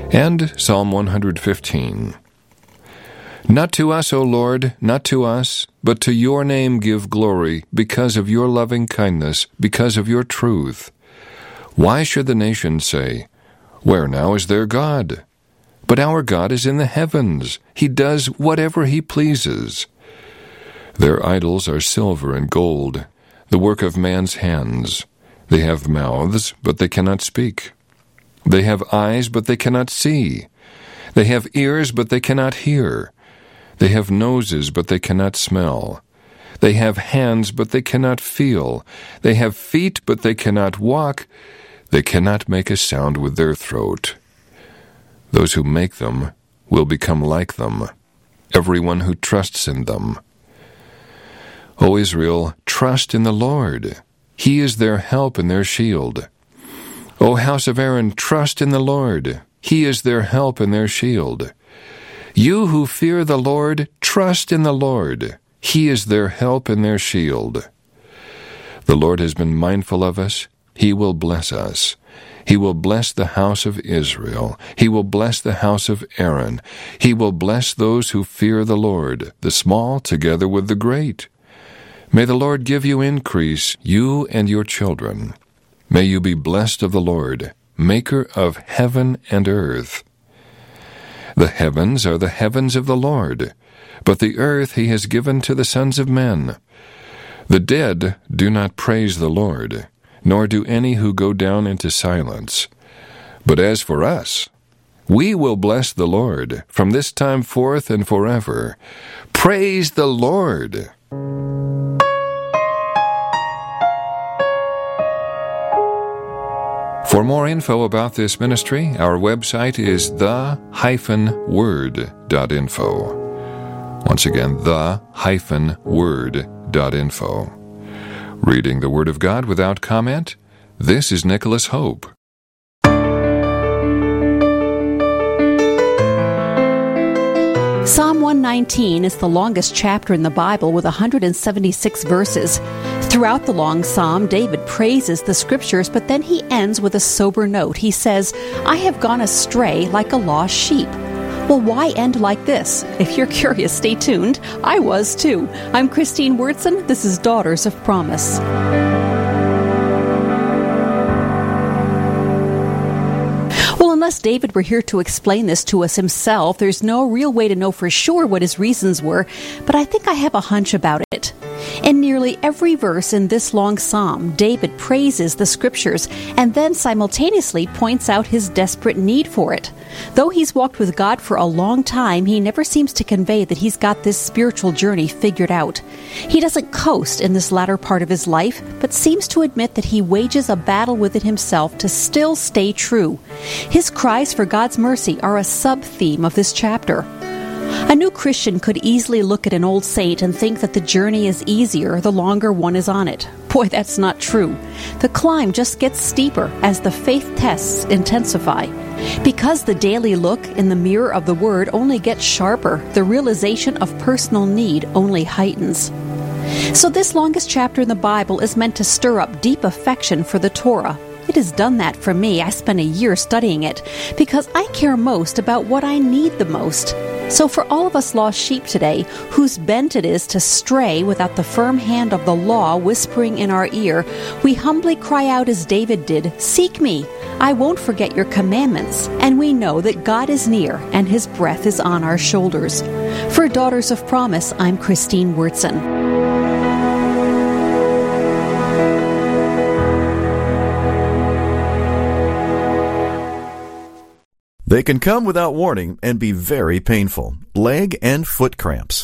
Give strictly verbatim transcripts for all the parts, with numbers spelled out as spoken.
And Psalm one hundred fifteen. Not to us, O Lord, not to us, but to your name give glory, because of your loving kindness, because of your truth. Why should the nations say, Where now is their God? But our God is in the heavens. He does whatever he pleases. Their idols are silver and gold, the work of man's hands. They have mouths, but they cannot speak. They have eyes, but they cannot see. They have ears, but they cannot hear. They have noses, but they cannot smell. They have hands, but they cannot feel. They have feet, but they cannot walk. They cannot make a sound with their throat. Those who make them will become like them, everyone who trusts in them. O Israel, trust in the Lord. He is their help and their shield. O house of Aaron, trust in the Lord. He is their help and their shield. You who fear the Lord, trust in the Lord. He is their help and their shield. The Lord has been mindful of us. He will bless us. He will bless the house of Israel. He will bless the house of Aaron. He will bless those who fear the Lord, the small together with the great. May the Lord give you increase, you and your children. May you be blessed of the Lord, maker of heaven and earth. The heavens are the heavens of the Lord, but the earth he has given to the sons of men. The dead do not praise the Lord, nor do any who go down into silence. But as for us, we will bless the Lord from this time forth and forever. Praise the Lord! For more info about this ministry, our website is the dash word dot info. Once again, the dash word dot info. Reading the Word of God without comment, this is Nicholas Hope. Psalm one nineteen is the longest chapter in the Bible with one hundred seventy-six verses. Throughout the long psalm, David praises the Scriptures, but then he ends with a sober note. He says, I have gone astray like a lost sheep. Well, why end like this? If you're curious, stay tuned. I was too. I'm Christine Wurtson. This is Daughters of Promise. Well, unless David were here to explain this to us himself, there's no real way to know for sure what his reasons were, but I think I have a hunch about it. In nearly every verse in this long psalm, David praises the Scriptures and then simultaneously points out his desperate need for it. Though he's walked with God for a long time, he never seems to convey that he's got this spiritual journey figured out. He doesn't coast in this latter part of his life, but seems to admit that he wages a battle within himself to still stay true. His cries for God's mercy are a sub-theme of this chapter. A new Christian could easily look at an old saint and think that the journey is easier the longer one is on it. Boy, that's not true. The climb just gets steeper as the faith tests intensify. Because the daily look in the mirror of the Word only gets sharper, the realization of personal need only heightens. So this longest chapter in the Bible is meant to stir up deep affection for the Torah. It has done that for me. I spent a year studying it because I care most about what I need the most. So for all of us lost sheep today, whose bent it is to stray without the firm hand of the law whispering in our ear, we humbly cry out as David did, Seek me, I won't forget your commandments. And we know that God is near and his breath is on our shoulders. For Daughters of Promise, I'm Christine Wurtson. They can come without warning and be very painful. Leg and foot cramps.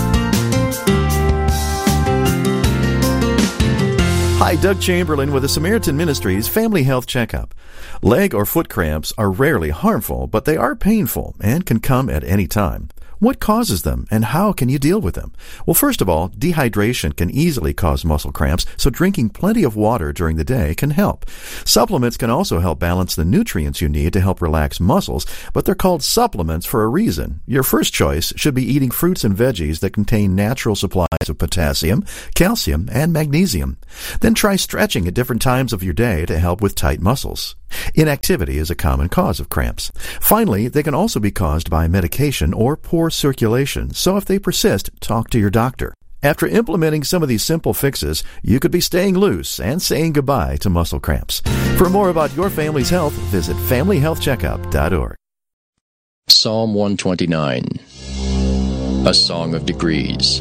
Hi, Doug Chamberlain with the Samaritan Ministries Family Health Checkup. Leg or foot cramps are rarely harmful, but they are painful and can come at any time. What causes them, and how can you deal with them? Well, first of all, dehydration can easily cause muscle cramps, so drinking plenty of water during the day can help. Supplements can also help balance the nutrients you need to help relax muscles, but they're called supplements for a reason. Your first choice should be eating fruits and veggies that contain natural supplies of potassium, calcium, and magnesium. Then try stretching at different times of your day to help with tight muscles. Inactivity is a common cause of cramps. Finally, they can also be caused by medication or poor circulation, so if they persist, talk to your doctor. After implementing some of these simple fixes, you could be staying loose and saying goodbye to muscle cramps. For more about your family's health, visit family health checkup dot org. Psalm one twenty-nine, a song of degrees.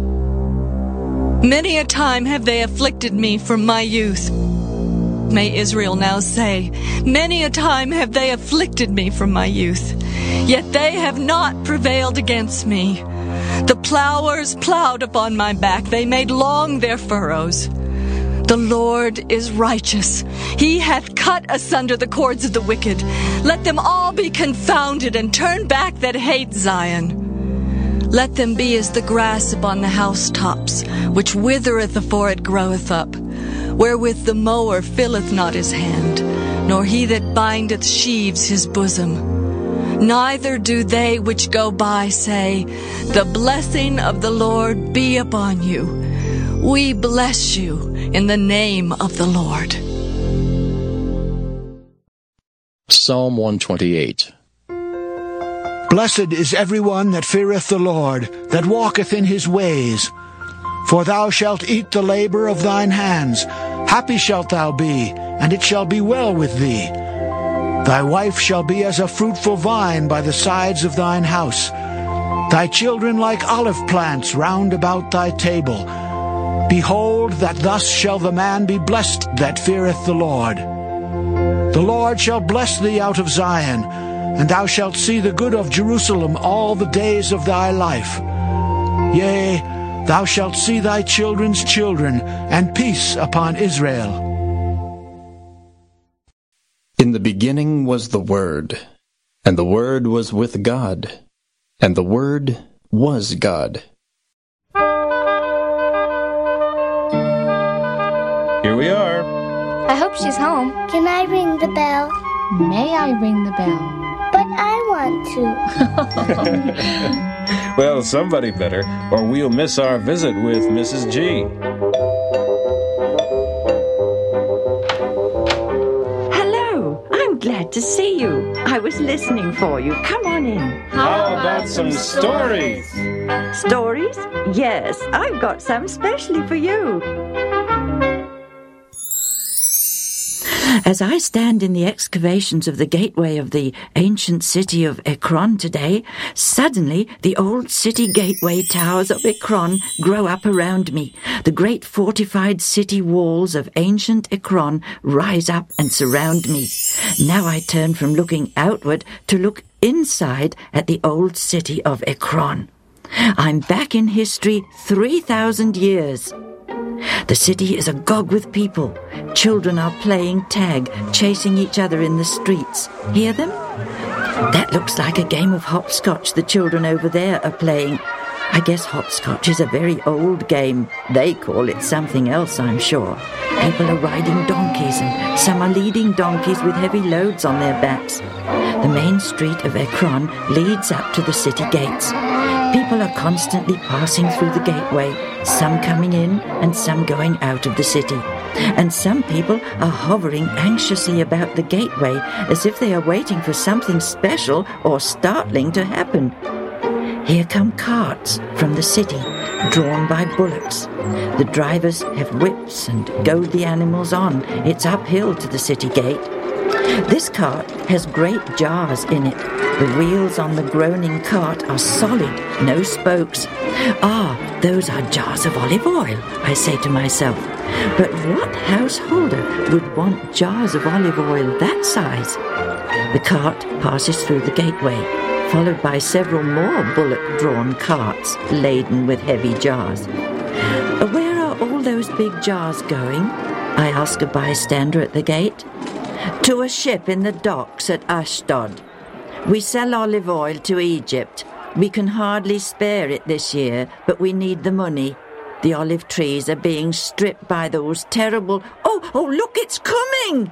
Many a time have they afflicted me from my youth. May Israel now say, many a time have they afflicted me from my youth, yet they have not prevailed against me. The plowers plowed upon my back, they made long their furrows. The Lord is righteous. He hath cut asunder the cords of the wicked. Let them all be confounded and turn back that hate Zion. Let them be as the grass upon the housetops, which withereth afore it groweth up, wherewith the mower filleth not his hand, nor he that bindeth sheaves his bosom. Neither do they which go by say, the blessing of the Lord be upon you. We bless you in the name of the Lord. Psalm one twenty-eight. Blessed is every one that feareth the Lord, that walketh in his ways. For thou shalt eat the labor of thine hands. Happy shalt thou be, and it shall be well with thee. Thy wife shall be as a fruitful vine by the sides of thine house, thy children like olive plants round about thy table. Behold, that thus shall the man be blessed that feareth the Lord. The Lord shall bless thee out of Zion, and thou shalt see the good of Jerusalem all the days of thy life. Yea, thou shalt see thy children's children, and peace upon Israel. In the beginning was the Word, and the Word was with God, and the Word was God. Here we are. I hope she's home. Can I ring the bell? May I ring the bell? But I want to. Well, somebody better, or we'll miss our visit with Missus G. Hello, I'm glad to see you. I was listening for you. Come on in. How about some stories? Stories? Yes, I've got some specially for you. As I stand in the excavations of the gateway of the ancient city of Ekron today, suddenly the old city gateway towers of Ekron grow up around me. The great fortified city walls of ancient Ekron rise up and surround me. Now I turn from looking outward to look inside at the old city of Ekron. I'm back in history three thousand years. The city is agog with people. Children are playing tag, chasing each other in the streets. Hear them? That looks like a game of hopscotch the children over there are playing. I guess hopscotch is a very old game. They call it something else, I'm sure. People are riding donkeys, and some are leading donkeys with heavy loads on their backs. The main street of Ekron leads up to the city gates. People are constantly passing through the gateway, some coming in and some going out of the city. And some people are hovering anxiously about the gateway as if they are waiting for something special or startling to happen. Here come carts from the city, drawn by bullocks. The drivers have whips and goad the animals on. It's uphill to the city gate. This cart has great jars in it. The wheels on the groaning cart are solid, no spokes. Ah, those are jars of olive oil, I say to myself. But what householder would want jars of olive oil that size? The cart passes through the gateway, followed by several more bullock-drawn carts laden with heavy jars. Where are all those big jars going? I ask a bystander at the gate. To a ship in the docks at Ashdod. We sell olive oil to Egypt. We can hardly spare it this year, but we need the money. The olive trees are being stripped by those terrible... Oh, oh, look, it's coming!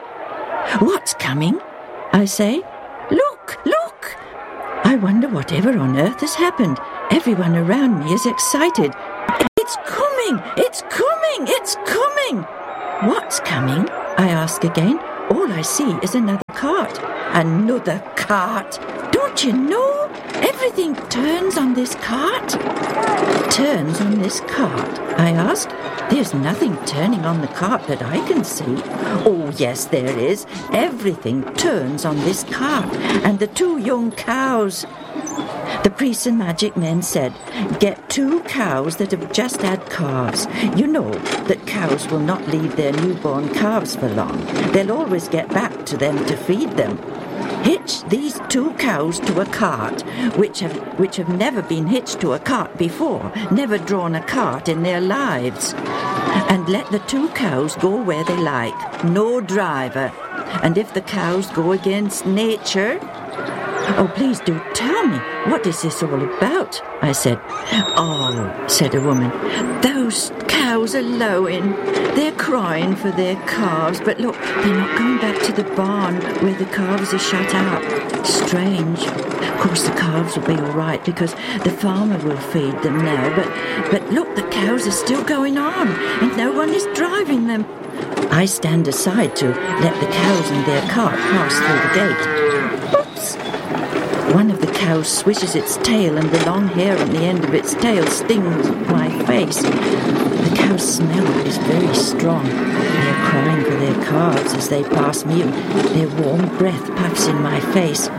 What's coming? I say. Look, look! I wonder whatever on earth has happened. Everyone around me is excited. It's coming! It's coming! It's coming! What's coming? I ask again. All all I see is another cart. Another cart! Don't you know? Everything turns on this cart. Turns on this cart? I asked. There's nothing turning on the cart that I can see. Oh, yes, there is. Everything turns on this cart. And the two young cows. The priests and magic men said, get two cows that have just had calves. You know that cows will not leave their newborn calves for long. They'll always get back to them to feed them. Hitch these two cows to a cart, which have, which have never been hitched to a cart before, never drawn a cart in their lives. And let the two cows go where they like, no driver. And if the cows go against nature... Oh, please do tell me, what is this all about? I said. Oh, said a woman, those cows are lowing. They're crying for their calves, but look, they're not going back to the barn where the calves are shut out. Strange. Of course, the calves will be all right because the farmer will feed them now, but, but look, the cows are still going on and no one is driving them. I stand aside to let the cows and their cart pass through the gate. Oops! One of the cows swishes its tail and the long hair on the end of its tail stings my face. The cow's smell is very strong. They are crying for their calves as they pass me and their warm breath puffs in my face.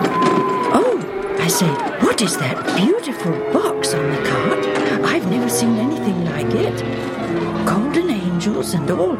Oh, I say, what is that beautiful box on the cart? I've never seen anything like it. Golden angels and all.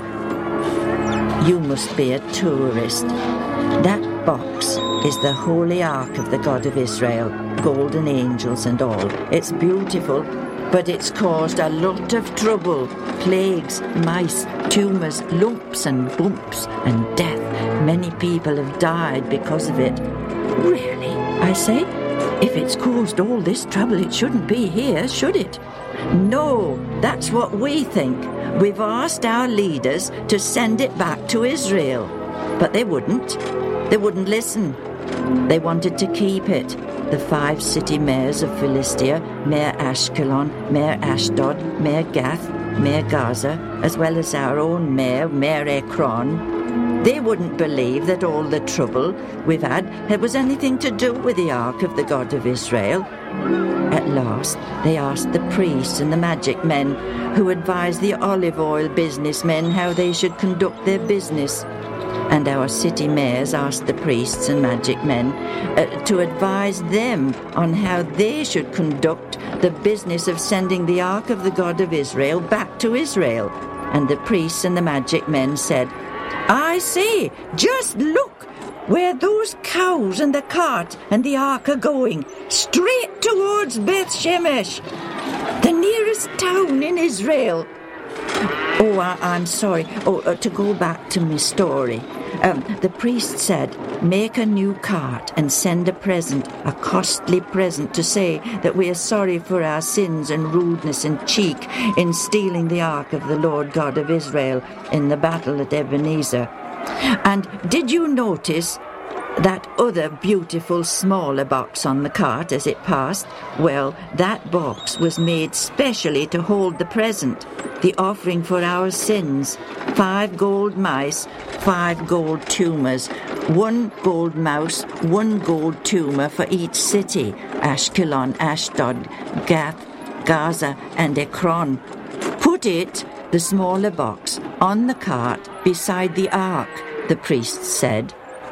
You must be a tourist. That box is the holy ark of the God of Israel, golden angels and all. It's beautiful, but it's caused a lot of trouble. Plagues, mice, tumours, lumps and bumps and death. Many people have died because of it. Really? I say, if it's caused all this trouble, it shouldn't be here, should it? No, that's what we think. We've asked our leaders to send it back to Israel, but they wouldn't. They wouldn't listen. They wanted to keep it. The five city mayors of Philistia, Mayor Ashkelon, Mayor Ashdod, Mayor Gath, Mayor Gaza, as well as our own mayor, Mayor Ekron, they wouldn't believe that all the trouble we've had had was anything to do with the Ark of the God of Israel. At last, they asked the priests and the magic men who advised the olive oil businessmen how they should conduct their business. And our city mayors asked the priests and magic men uh, to advise them on how they should conduct the business of sending the Ark of the God of Israel back to Israel. And the priests and the magic men said, I say, just look where those cows and the cart and the ark are going, straight towards Beth Shemesh, the nearest town in Israel. Oh, I, I'm sorry. Oh, uh, to go back to my story. Um, the priest said, make a new cart and send a present, a costly present, to say that we are sorry for our sins and rudeness and cheek in stealing the ark of the Lord God of Israel in the battle at Ebenezer. And did you notice that other beautiful smaller box on the cart as it passed? Well, that box was made specially to hold the present, the offering for our sins. Five gold mice, five gold tumors, one gold mouse, one gold tumor for each city, Ashkelon, Ashdod, Gath, Gaza, and Ekron. Put it, the smaller box, on the cart beside the ark, the priest said.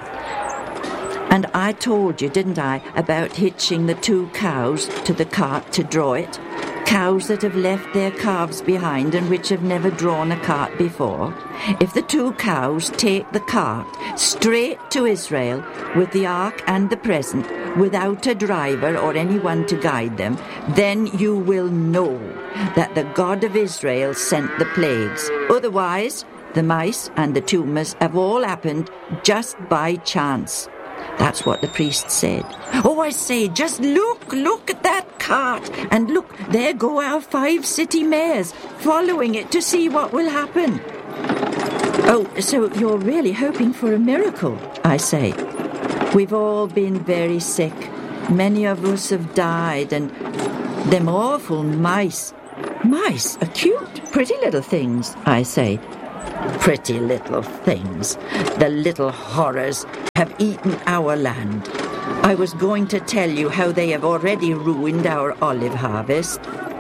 And I told you, didn't I, about hitching the two cows to the cart to draw it? Cows that have left their calves behind and which have never drawn a cart before. If the two cows take the cart straight to Israel with the ark and the present, without a driver or anyone to guide them, then you will know that the God of Israel sent the plagues. Otherwise, the mice and the tumors have all happened just by chance. That's what the priest said. Oh, I say, just look, look at that cart. And look, there go our five city mayors, following it to see what will happen. Oh, so you're really hoping for a miracle, I say. We've all been very sick. Many of us have died, and them awful mice. Mice are cute, pretty little things, I say. Pretty little things. The little horrors have eaten our land. I was going to tell you how they have already ruined our olive harvest.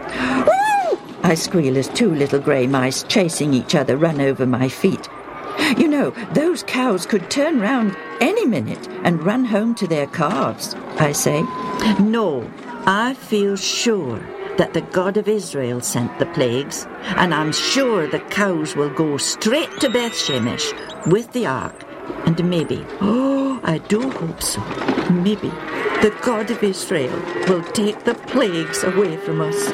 Woo! I squeal as two little grey mice chasing each other run over my feet. You know, those cows could turn round any minute and run home to their calves, I say. No, I feel sure that the God of Israel sent the plagues, and I'm sure the cows will go straight to Beth Shemesh with the ark, and maybe, oh, I do hope so, maybe the God of Israel will take the plagues away from us.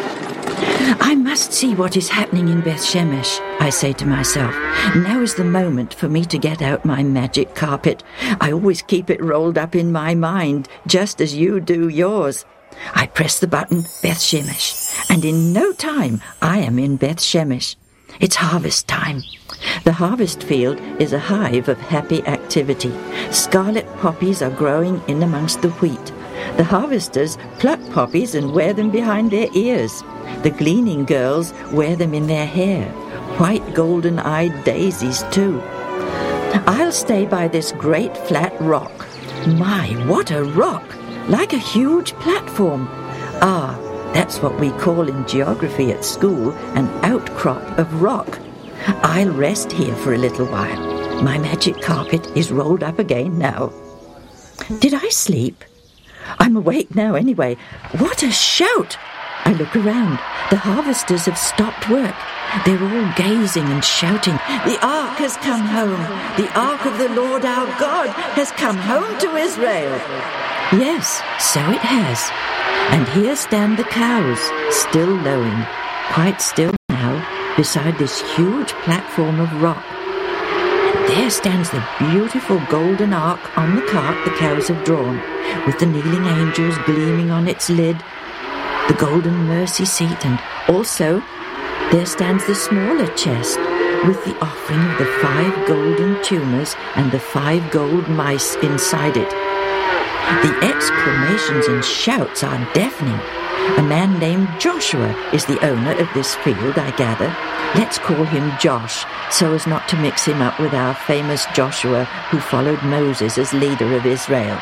I must see what is happening in Beth Shemesh, I say to myself. Now is the moment for me to get out my magic carpet. I always keep it rolled up in my mind, just as you do yours. I press the button, Beth Shemesh, and in no time I am in Beth Shemesh. It's harvest time. The harvest field is a hive of happy activity. Scarlet poppies are growing in amongst the wheat. The harvesters pluck poppies and wear them behind their ears. The gleaning girls wear them in their hair. White golden-eyed daisies, too. I'll stay by this great flat rock. My, what a rock! Like a huge platform. Ah, that's what we call in geography at school an outcrop of rock. I'll rest here for a little while. My magic carpet is rolled up again now. Did I sleep? I'm awake now anyway. What a shout! I look around. The harvesters have stopped work. They're all gazing and shouting. The ark has come home. The ark of the Lord our God has come home to Israel. Yes, so it has. And here stand the cows, still lowing, quite still now, beside this huge platform of rock. And there stands the beautiful golden ark on the cart the cows have drawn, with the kneeling angels gleaming on its lid, the golden mercy seat, and also there stands the smaller chest with the offering of the five golden tumors and the five gold mice inside it. The exclamations and shouts are deafening. A man named Joshua is the owner of this field, I gather. Let's call him Josh, so as not to mix him up with our famous Joshua who followed Moses as leader of Israel.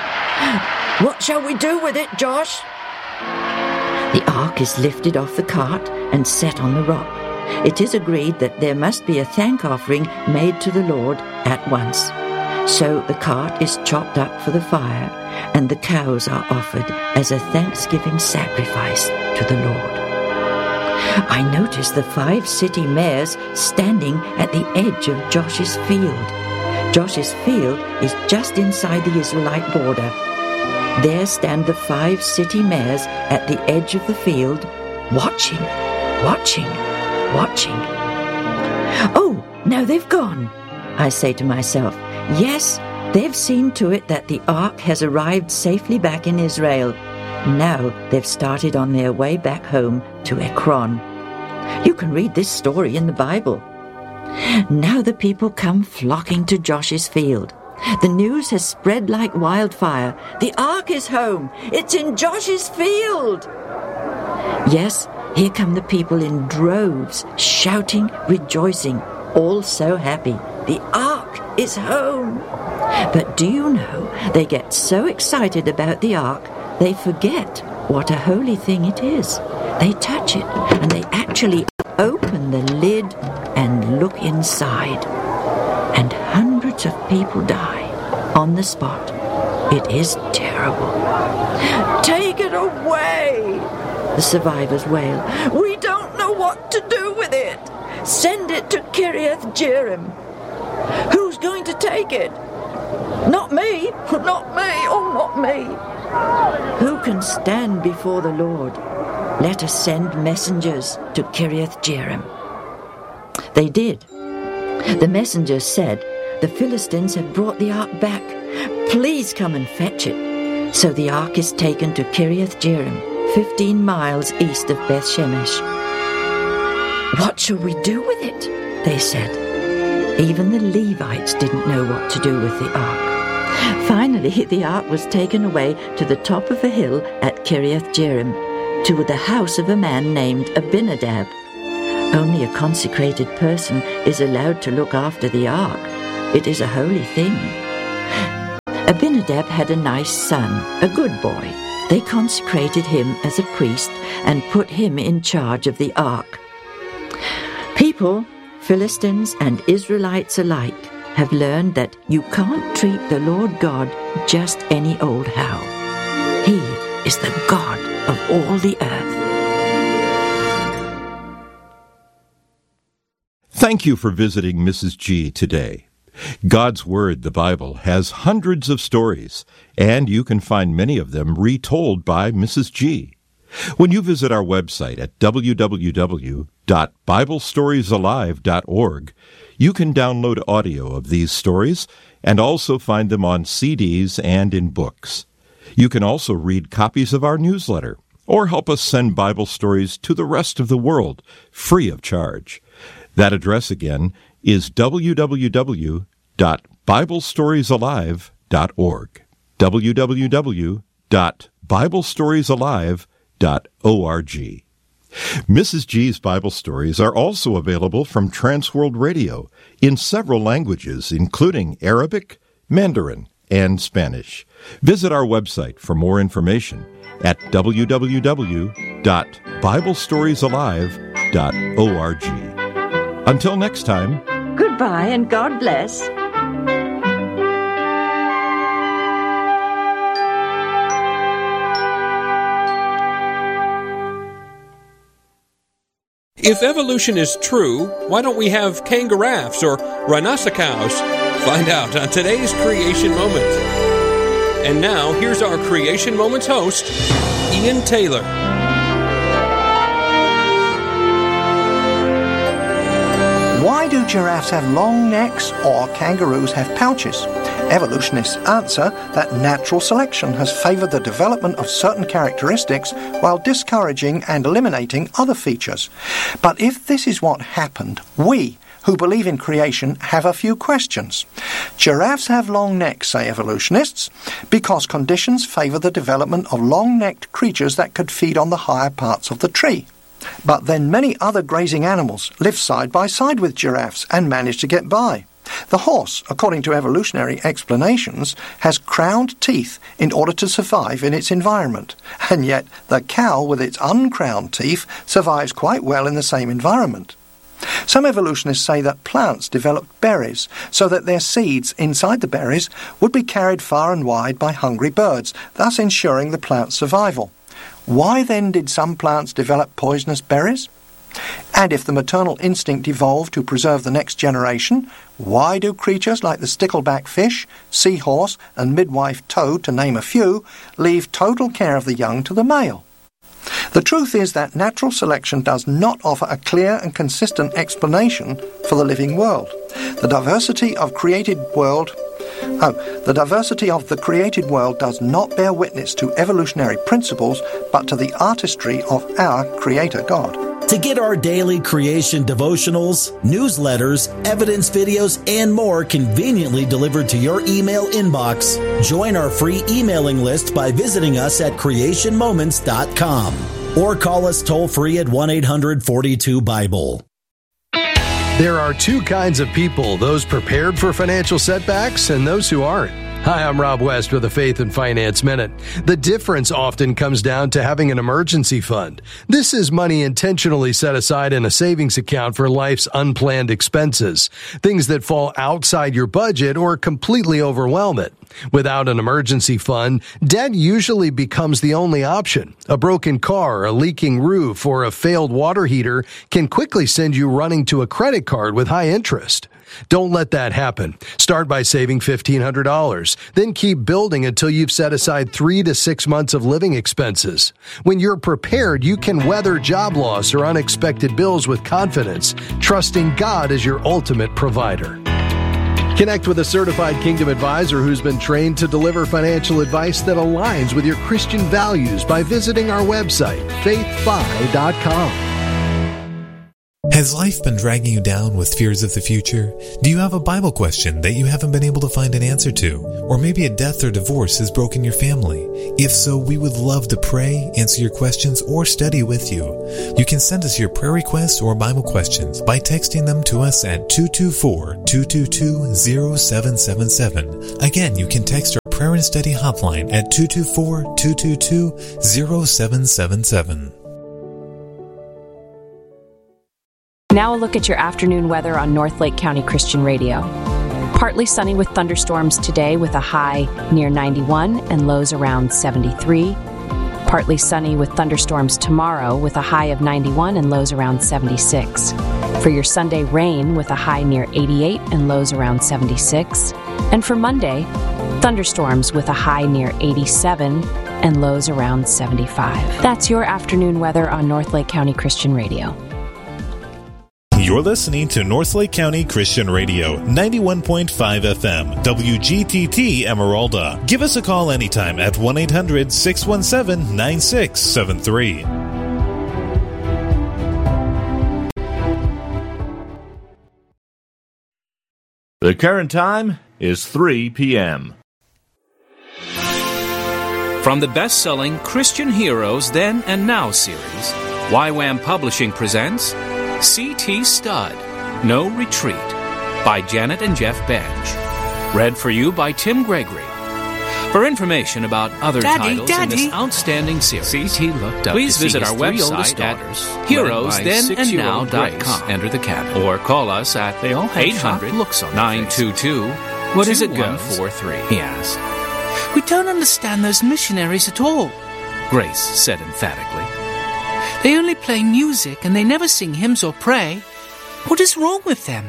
What shall we do with it, Josh? The ark is lifted off the cart and set on the rock. It is agreed that there must be a thank offering made to the Lord at once. So the cart is chopped up for the fire, and the cows are offered as a thanksgiving sacrifice to the Lord. I notice the five city mayors standing at the edge of Josh's field. Josh's field is just inside the Israelite border. There stand the five city mayors at the edge of the field, watching, watching, watching. Oh, now they've gone, I say to myself. Yes, they've seen to it that the ark has arrived safely back in Israel. Now they've started on their way back home to Ekron. You can read this story in the Bible. Now the people come flocking to Josh's field. The news has spread like wildfire. The ark is home. It's in Josh's field. Yes, here come the people in droves, shouting, rejoicing, all so happy. The ark is home. But do you know, they get so excited about the ark, they forget what a holy thing it is. They touch it, and they actually open the lid and look inside. And hundreds of people die on the spot. It is terrible. Take it away, the survivors wail. We don't know what to do with it. Send it to Kiriath Jearim. Who's going to take it? Not me, not me, oh, not me. Who can stand before the Lord? Let us send messengers to Kiriath Jearim. They did. The messengers said, the Philistines have brought the ark back. Please come and fetch it. So the ark is taken to Kiriath Jearim, fifteen miles east of Beth Shemesh. What shall we do with it? They said. Even the Levites didn't know what to do with the ark. Finally, the ark was taken away to the top of a hill at Kiriath Jearim, to the house of a man named Abinadab. Only a consecrated person is allowed to look after the ark. It is a holy thing. Abinadab had a nice son, a good boy. They consecrated him as a priest and put him in charge of the ark. People, Philistines and Israelites alike, have learned that you can't treat the Lord God just any old how. He is the God of all the earth. Thank you for visiting Missus G today. God's Word, the Bible, has hundreds of stories, and you can find many of them retold by Missus G. When you visit our website at w w w dot bible stories alive dot org, you can download audio of these stories and also find them on C Ds and in books. You can also read copies of our newsletter or help us send Bible stories to the rest of the world free of charge. That address again is w w w dot bible stories alive dot org. w w w dot bible stories alive dot org. Missus G's Bible stories are also available from Transworld Radio in several languages, including Arabic, Mandarin, and Spanish. Visit our website for more information at w w w dot bible stories alive dot org. Until next time, goodbye and God bless. If evolution is true, why don't we have kangaroos or rhinoceros? Find out on today's Creation Moment. And now, here's our Creation Moments host, Ian Taylor. Why do giraffes have long necks or kangaroos have pouches? Evolutionists answer that natural selection has favored the development of certain characteristics while discouraging and eliminating other features. But if this is what happened, we, who believe in creation, have a few questions. Giraffes have long necks, say evolutionists, because conditions favor the development of long-necked creatures that could feed on the higher parts of the tree. But then many other grazing animals live side by side with giraffes and manage to get by. The horse, according to evolutionary explanations, has crowned teeth in order to survive in its environment, and yet the cow with its uncrowned teeth survives quite well in the same environment. Some evolutionists say that plants developed berries so that their seeds inside the berries would be carried far and wide by hungry birds, thus ensuring the plant's survival. Why then did some plants develop poisonous berries? And if the maternal instinct evolved to preserve the next generation, why do creatures like the stickleback fish, seahorse, and midwife toad, to name a few, leave total care of the young to the male? The truth is that natural selection does not offer a clear and consistent explanation for the living world. The diversity of created world Oh, the diversity of the created world does not bear witness to evolutionary principles, but to the artistry of our Creator God. To get our daily creation devotionals, newsletters, evidence videos, and more conveniently delivered to your email inbox, join our free emailing list by visiting us at creation moments dot com or call us toll-free at one eight hundred forty-two Bible. There are two kinds of people, those prepared for financial setbacks and those who aren't. Hi, I'm Rob West with a Faith and Finance Minute. The difference often comes down to having an emergency fund. This is money intentionally set aside in a savings account for life's unplanned expenses, things that fall outside your budget or completely overwhelm it. Without an emergency fund, debt usually becomes the only option. A broken car, a leaking roof, or a failed water heater can quickly send you running to a credit card with high interest. Don't let that happen. Start by saving fifteen hundred dollars. Then keep building until you've set aside three to six months of living expenses. When you're prepared, you can weather job loss or unexpected bills with confidence, trusting God as your ultimate provider. Connect with a certified Kingdom advisor who's been trained to deliver financial advice that aligns with your Christian values by visiting our website, faith fi dot com. Has life been dragging you down with fears of the future? Do you have a Bible question that you haven't been able to find an answer to? Or maybe a death or divorce has broken your family? If so, we would love to pray, answer your questions, or study with you. You can send us your prayer requests or Bible questions by texting them to us at two two four, two two two, zero seven seven seven. Again, you can text our prayer and study hotline at two two four, two two two, zero seven seven seven. Now a look at your afternoon weather on Northlake County Christian Radio. Partly sunny with thunderstorms today with a high near ninety-one and lows around seventy-three. Partly sunny with thunderstorms tomorrow with a high of ninety-one and lows around seventy-six. For your Sunday, rain with a high near eighty-eight and lows around seventy-six. And for Monday, thunderstorms with a high near eighty-seven and lows around seventy-five. That's your afternoon weather on Northlake County Christian Radio. You're listening to Northlake County Christian Radio, ninety-one point five F M, W G T T Emeralda. Give us a call anytime at one eight hundred, six one seven, nine six seven three. The current time is three p.m. From the best-selling Christian Heroes Then and Now series, Y WAM Publishing presents C T Studd, No Retreat, by Janet and Jeff Bench. Read for you by Tim Gregory. For information about other Daddy, titles Daddy. in this outstanding series, C T looked up please to see visit his our three website oldest at daughters, heroes led by then and now six-year-old dot Grace. com. Enter the cabin. Or call us at They all had eight hundred, shocked looks on their nine two two, What is it, two one four three. he asked. We don't understand those missionaries at all, Grace said emphatically. they only play music and they never sing hymns or pray. What is wrong with them?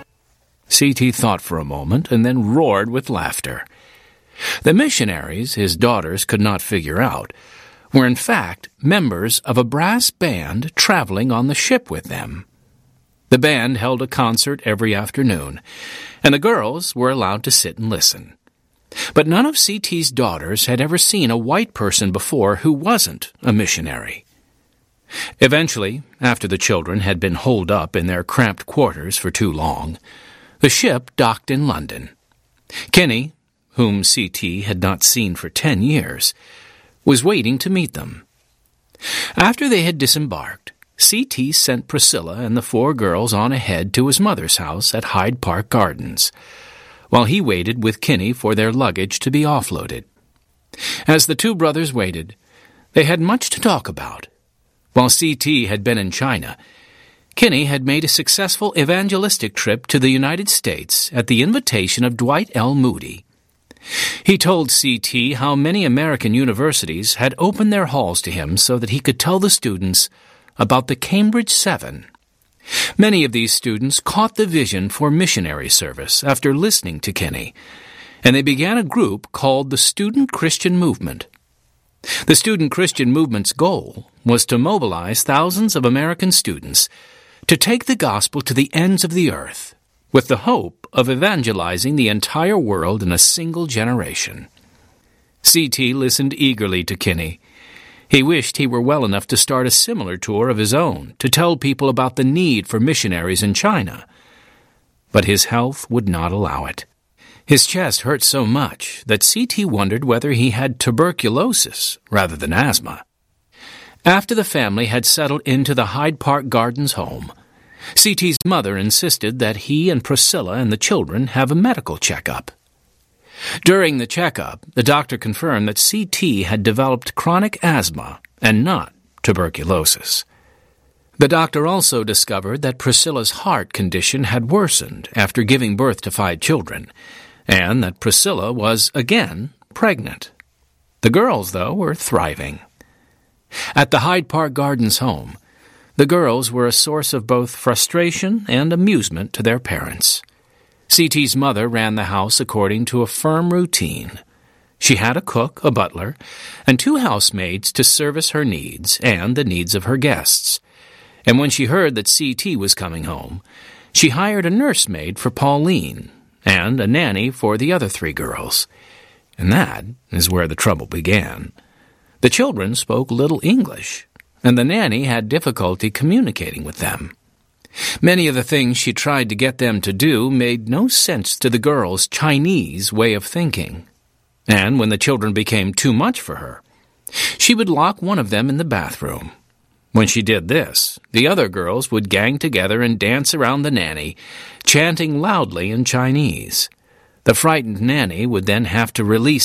C T thought for a moment and then roared with laughter. The missionaries, his daughters could not figure out, were in fact members of a brass band traveling on the ship with them. The band held a concert every afternoon, and the girls were allowed to sit and listen. But none of C T's daughters had ever seen a white person before who wasn't a missionary. Eventually, after the children had been holed up in their cramped quarters for too long, the ship docked in London. Kinney, whom C T had not seen for ten years, was waiting to meet them. After they had disembarked, C T sent Priscilla and the four girls on ahead to his mother's house at Hyde Park Gardens, while he waited with Kinney for their luggage to be offloaded. As the two brothers waited, they had much to talk about. While C T had been in China, Kinney had made a successful evangelistic trip to the United States at the invitation of Dwight L. Moody. He told C T how many American universities had opened their halls to him so that he could tell the students about the Cambridge Seven. Many of these students caught the vision for missionary service after listening to Kinney, and they began a group called the Student Christian Movement. The Student Christian Movement's goal was to mobilize thousands of American students to take the gospel to the ends of the earth, with the hope of evangelizing the entire world in a single generation. C T listened eagerly to Kinney. He wished he were well enough to start a similar tour of his own to tell people about the need for missionaries in China. But his health would not allow it. His chest hurt so much that C T wondered whether he had tuberculosis rather than asthma. After the family had settled into the Hyde Park Gardens home, C T's mother insisted that he and Priscilla and the children have a medical checkup. During the checkup, the doctor confirmed that C T had developed chronic asthma and not tuberculosis. The doctor also discovered that Priscilla's heart condition had worsened after giving birth to five children, and that Priscilla was, again, pregnant. The girls, though, were thriving. At the Hyde Park Gardens home, the girls were a source of both frustration and amusement to their parents. C T's mother ran the house according to a firm routine. She had a cook, a butler, and two housemaids to service her needs and the needs of her guests. And when she heard that C T was coming home, she hired a nursemaid for Pauline and a nanny for the other three girls. And that is where the trouble began. The children spoke little English, and the nanny had difficulty communicating with them. Many of the things she tried to get them to do made no sense to the girls' Chinese way of thinking. And when the children became too much for her, she would lock one of them in the bathroom. When she did this, the other girls would gang together and dance around the nanny, chanting loudly in Chinese. The frightened nanny would then have to release